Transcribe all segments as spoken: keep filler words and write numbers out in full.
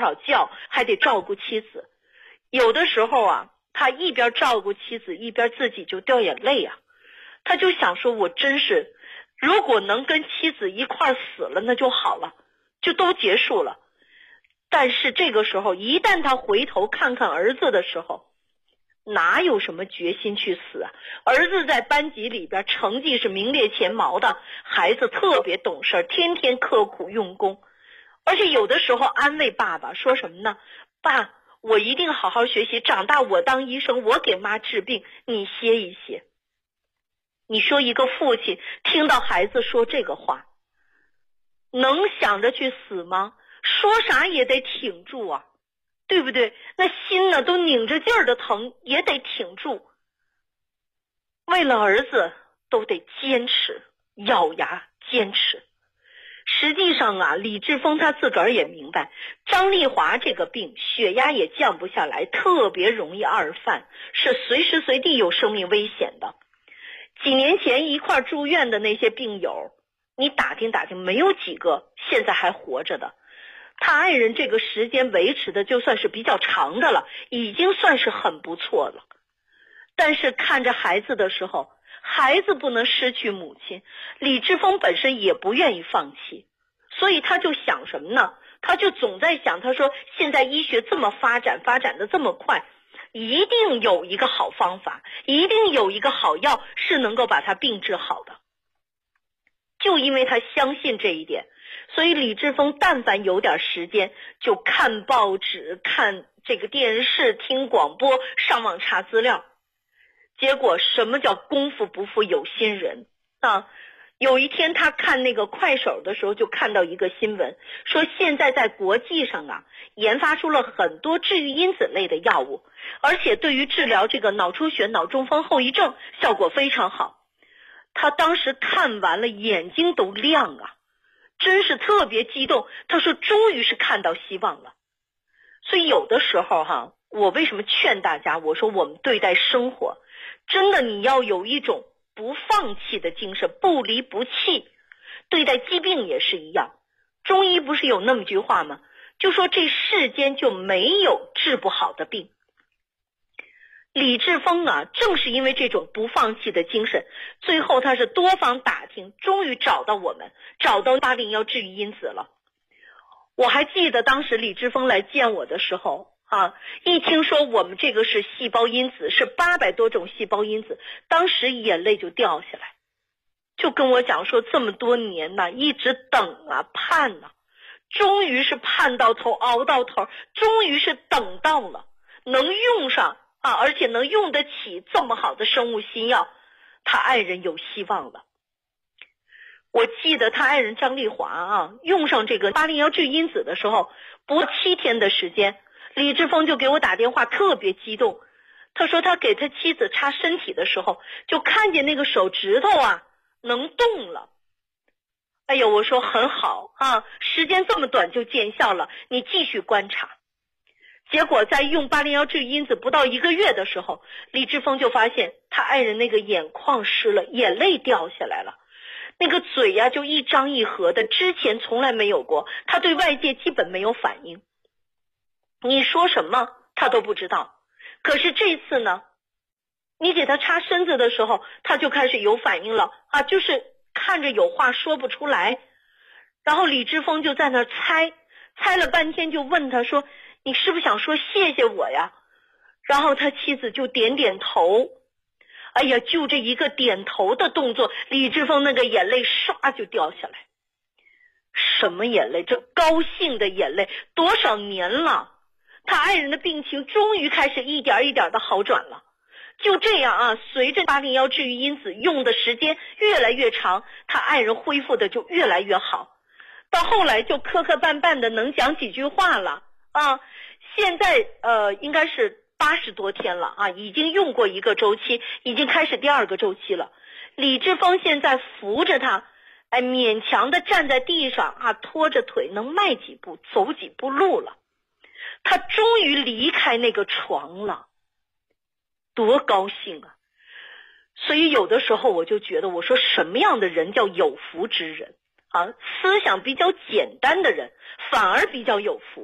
少觉，还得照顾妻子。有的时候啊，他一边照顾妻子，一边自己就掉眼泪啊。他就想说，我真是，如果能跟妻子一块死了，那就好了，就都结束了。但是这个时候，一旦他回头看看儿子的时候，哪有什么决心去死啊？儿子在班级里边成绩是名列前茅的，孩子特别懂事，天天刻苦用功，而且有的时候安慰爸爸说什么呢？爸，我一定好好学习，长大我当医生，我给妈治病，你歇一歇。你说一个父亲听到孩子说这个话，能想着去死吗？说啥也得挺住啊，对不对？那心呢都拧着劲儿的疼，也得挺住。为了儿子都得坚持，咬牙坚持。实际上啊，李志峰他自个儿也明白，张丽华这个病血压也降不下来，特别容易二犯，是随时随地有生命危险的。几年前一块住院的那些病友，你打听打听，没有几个现在还活着的。他爱人这个时间维持的就算是比较长的了，已经算是很不错了。但是看着孩子的时候，孩子不能失去母亲，李志峰本身也不愿意放弃，所以他就想什么呢？他就总在想，他说现在医学这么发展，发展的这么快，一定有一个好方法，一定有一个好药是能够把他病治好的。就因为他相信这一点，所以李志峰但凡有点时间，就看报纸，看这个电视，听广播，上网查资料。结果什么叫功夫不负有心人啊？有一天他看那个快手的时候，就看到一个新闻，说现在在国际上啊，研发出了很多治愈因子类的药物，而且对于治疗这个脑出血、脑中风后遗症效果非常好。他当时看完了，眼睛都亮啊，真是特别激动。他说终于是看到希望了。所以有的时候哈，我为什么劝大家，我说我们对待生活真的你要有一种不放弃的精神，不离不弃。对待疾病也是一样，中医不是有那么句话吗？就说这世间就没有治不好的病。李志峰啊，正是因为这种不放弃的精神，最后他是多方打听，终于找到我们，找到八零一治愈因子了。我还记得当时李志峰来见我的时候啊，一听说我们这个是细胞因子，是八百多种细胞因子，当时眼泪就掉下来，就跟我讲说这么多年呢，一直等啊盼啊，终于是盼到头，熬到头，终于是等到了，能用上啊，而且能用得起这么好的生物新药，他爱人有希望了。我记得他爱人张丽华啊，用上这个八零一治愈因子的时候，不七天的时间，李志峰就给我打电话，特别激动。他说他给他妻子擦身体的时候，就看见那个手指头啊能动了。哎呦，我说很好啊，时间这么短就见效了，你继续观察。结果在用八零一治愈因子不到一个月的时候，李志峰就发现他爱人那个眼眶湿了，眼泪掉下来了，那个嘴呀、啊、就一张一合的，之前从来没有过，他对外界基本没有反应，你说什么他都不知道。可是这次呢，你给他擦身子的时候，他就开始有反应了啊，就是看着有话说不出来。然后李志峰就在那儿猜，猜了半天，就问他说，你是不是想说谢谢我呀？然后他妻子就点点头。哎呀，就这一个点头的动作，李志峰那个眼泪唰就掉下来。什么眼泪？这高兴的眼泪。多少年了，他爱人的病情终于开始一点一点的好转了。就这样啊，随着八零一治愈因子用的时间越来越长，他爱人恢复的就越来越好，到后来就磕磕绊绊的能讲几句话了啊。现在呃应该是八十多天了啊，已经用过一个周期，已经开始第二个周期了。李志峰现在扶着他，哎，勉强的站在地上啊，拖着腿能迈几步，走几步路了。他终于离开那个床了，多高兴啊！所以有的时候我就觉得，我说什么样的人叫有福之人啊？思想比较简单的人反而比较有福。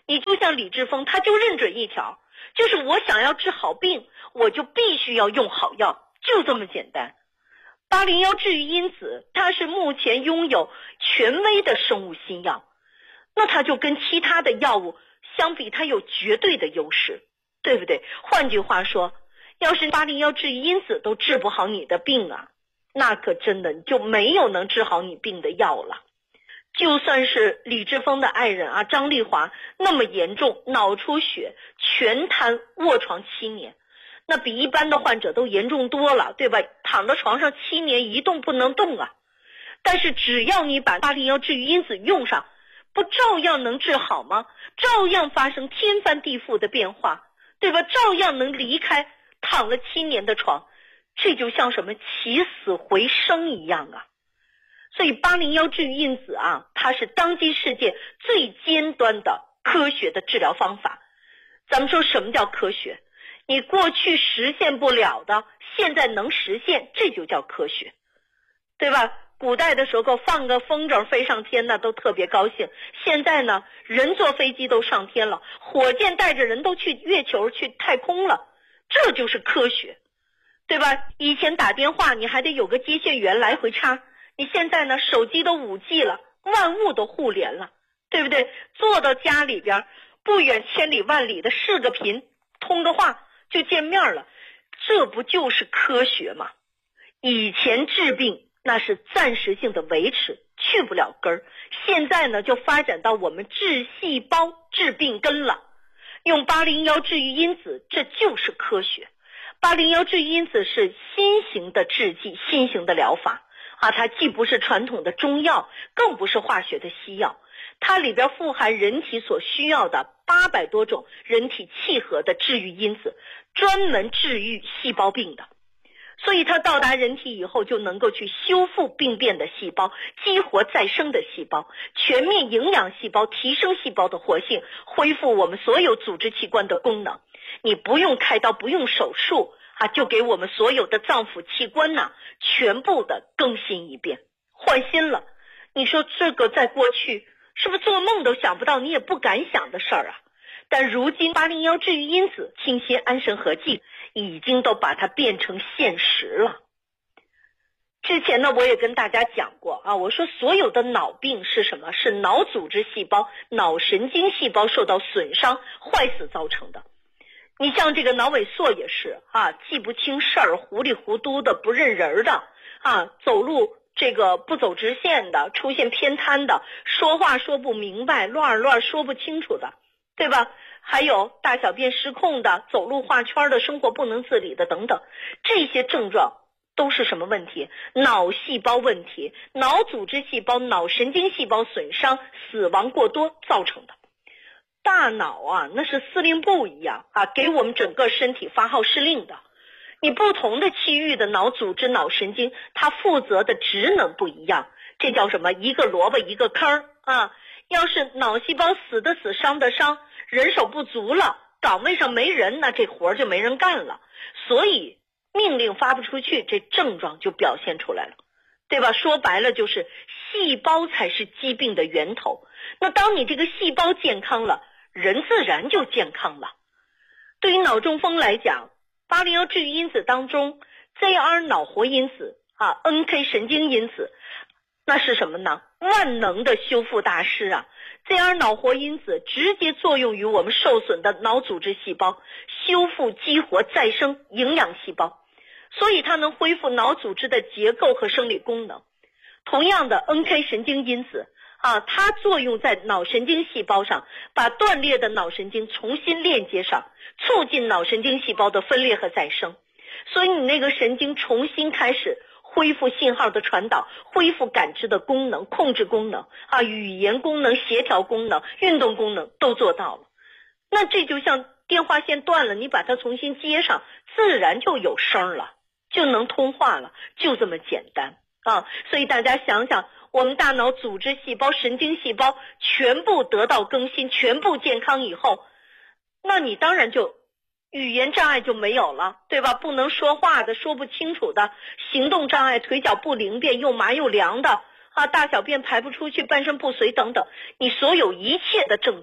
你就像李志峰，他就认准一条，就是我想要治好病，我就必须要用好药，就这么简单。八零一治愈因子它是目前拥有权威的生物新药，那它就跟其他的药物相比，它有绝对的优势，对不对？换句话说，要是八零一治愈因子都治不好你的病啊，那可真的就没有能治好你病的药了。就算是李志峰的爱人啊张丽华那么严重，脑出血全瘫卧床七年，那比一般的患者都严重多了，对吧？躺在床上七年一动不能动啊。但是只要你把八零一治愈因子用上，不照样能治好吗？照样发生天翻地覆的变化，对吧？照样能离开躺了七年的床，这就像什么起死回生一样啊。所以八零一治愈因子啊，它是当今世界最尖端的科学的治疗方法。咱们说什么叫科学？你过去实现不了的，现在能实现，这就叫科学，对吧？古代的时候放个风筝飞上天呢，都特别高兴。现在呢，人坐飞机都上天了，火箭带着人都去月球去太空了，这就是科学，对吧？以前打电话你还得有个接线员来回插，你现在呢，手机都 五 G 了，万物都互联了，对不对？坐到家里边，不远千里万里的视个频，通个话就见面了，这不就是科学吗？以前治病那是暂时性的维持，去不了根儿，现在呢就发展到我们治细胞治病根了。用八零一治愈因子，这就是科学。八零一治愈因子是新型的制剂，新型的疗法啊，它既不是传统的中药，更不是化学的西药，它里边富含人体所需要的八百多种人体契合的治愈因子，专门治愈细胞病的。所以它到达人体以后，就能够去修复病变的细胞，激活再生的细胞，全面营养细胞，提升细胞的活性，恢复我们所有组织器官的功能。你不用开刀，不用手术啊，就给我们所有的脏腑器官呐、啊，全部的更新一遍，换新了。你说这个在过去是不是做梦都想不到，你也不敢想的事儿啊？但如今八零一治愈因子、清心安神合剂已经都把它变成现实了。之前呢，我也跟大家讲过啊，我说所有的脑病是什么？是脑组织细胞、脑神经细胞受到损伤、坏死造成的。你像这个脑萎缩也是啊，记不清事儿，糊里糊涂的，不认人的啊，走路这个不走直线的，出现偏瘫的，说话说不明白，乱乱说不清楚的，对吧？还有大小便失控的，走路画圈的，生活不能自理的等等，这些症状都是什么问题？脑细胞问题，脑组织细胞、脑神经细胞损伤、死亡过多造成的。大脑啊，那是司令部一样啊，给我们整个身体发号施令的。你不同的区域的脑组织、脑神经，它负责的职能不一样，这叫什么？一个萝卜一个坑啊！要是脑细胞死的死，伤的伤，人手不足了，岗位上没人，那这活就没人干了。所以命令发不出去，这症状就表现出来了，对吧？说白了就是细胞才是疾病的源头。那当你这个细胞健康了，人自然就健康了。对于脑中风来讲，八零一治愈因子当中 Z R 脑活因子啊 N K 神经因子，那是什么呢？万能的修复大师啊！ Z R 脑活因子直接作用于我们受损的脑组织细胞，修复、激活、再生、营养细胞，所以它能恢复脑组织的结构和生理功能。同样的 N K 神经因子啊，它作用在脑神经细胞上，把断裂的脑神经重新链接上，促进脑神经细胞的分裂和再生。所以你那个神经重新开始恢复信号的传导，恢复感知的功能、控制功能啊，语言功能、协调功能、运动功能都做到了。那这就像电话线断了，你把它重新接上，自然就有声了，就能通话了，就这么简单啊！所以大家想想，我们大脑组织细胞、神经细胞全部得到更新，全部健康以后，那你当然就语言障碍就没有了，对吧？不能说话的，说不清楚的，行动障碍，腿脚不灵便，又麻又凉的啊，大小便排不出去，半身不遂等等，你所有一切的症状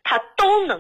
他都能